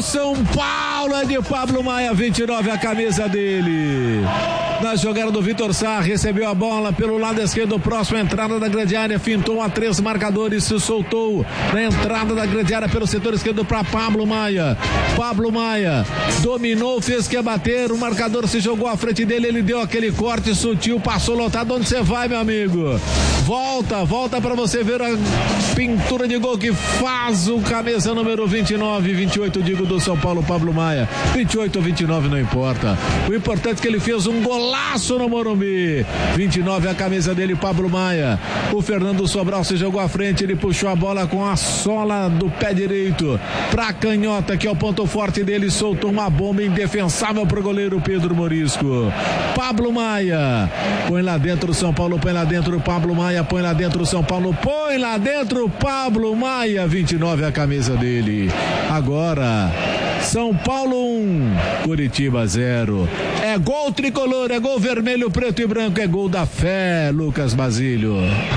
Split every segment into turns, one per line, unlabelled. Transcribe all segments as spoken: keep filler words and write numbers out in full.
São Paulo é de Pablo Maia, vinte e nove a camisa dele. Na jogada do Vitor Sá, recebeu a bola pelo lado esquerdo, próximo à entrada da grande área, fintou a três marcadores, se soltou na entrada da grande área pelo setor esquerdo para Pablo Maia. Pablo Maia dominou, fez que ia bater, o marcador se jogou à frente dele, ele deu aquele corte sutil, passou lotado. Onde você vai, meu amigo? Volta, volta para você ver a pintura de gol que faz o camisa número vinte e nove, vinte e oito, digo, do São Paulo, Pablo Maia. vinte e oito ou vinte e nove, não importa. O importante é que ele fez um golaço no Morumbi. vinte e nove a camisa dele, Pablo Maia. O Fernando Sobral se jogou à frente, ele puxou a bola com a sola do pé direito pra canhota, que é o ponto forte dele, soltou uma bomba indefensável pro goleiro Pedro Morisco. Pablo Maia, põe lá dentro o São Paulo, põe lá dentro o Pablo Maia, põe lá dentro o São Paulo, põe lá dentro o Pablo Maia, vinte e nove a camisa dele. Agora, São Paulo um, Curitiba zero. É gol tricolor, é gol vermelho, preto e branco, é gol da fé, Lucas Basílio.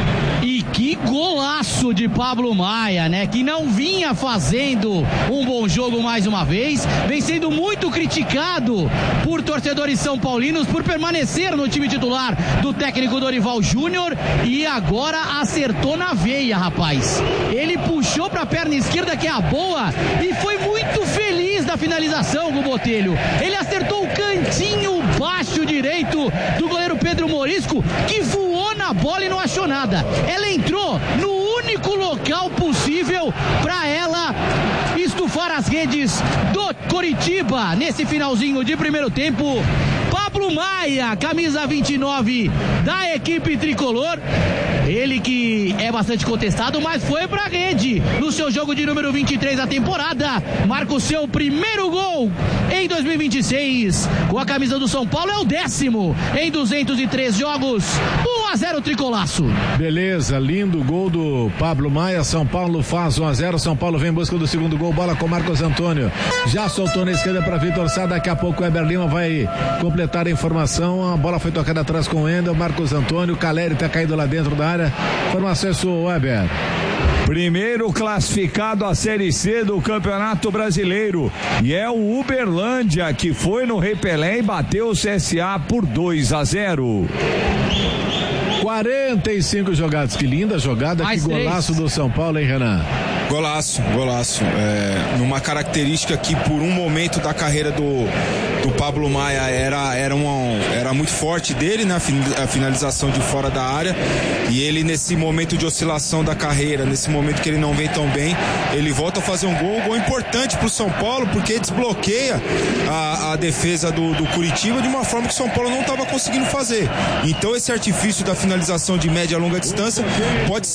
E que golaço de Pablo Maia, né? Que não vinha fazendo um bom jogo mais uma vez, vem sendo muito criticado por torcedores são paulinos por permanecer no time titular do técnico Dorival Júnior, e agora acertou na veia, rapaz. Ele puxou pra perna esquerda, que é a boa, e foi muito feliz da finalização do Botelho. Ele acertou o cantinho baixo direito do goleiro Pedro Morisco, que voou na bola e não achou nada. Ela entrou no único local possível para ela estufar as redes do Coritiba nesse finalzinho de primeiro tempo. Pablo Maia, camisa vinte e nove da equipe tricolor, ele que é bastante contestado, mas foi pra rede no seu jogo de número vinte e três da temporada, marca o seu primeiro gol em dois mil e vinte e seis com a camisa do São Paulo, é o décimo em duzentos e três jogos. Um a zero tricolaço.
Beleza, lindo gol do Pablo Maia. São Paulo faz um a zero, São Paulo vem em busca do segundo gol, bola com Marcos Antônio, já soltou na esquerda para Vitor Sá, daqui a pouco o Eber Lima vai completar a informação. A bola foi tocada atrás com o Wendel, Marcos Antônio, Caleri tá caído lá dentro da área. Informação é sua, Weber.
Primeiro classificado à Série C do Campeonato Brasileiro, e é o Uberlândia, que foi no Rei Pelé e bateu o C S A por dois a zero.
quarenta e cinco jogadas, que linda jogada, mais que golaço três do São Paulo, hein, Renan?
Golaço, golaço. É, numa característica que por um momento da carreira do, do Pablo Maia era, era, uma, era muito forte dele, né? A finalização de fora da área. E ele, nesse momento de oscilação da carreira, nesse momento que ele não vem tão bem, ele volta a fazer um gol, um gol importante pro São Paulo, porque desbloqueia a, a defesa do, do Curitiba de uma forma que o São Paulo não estava conseguindo fazer. Então esse artifício da finalização de média e longa distância pode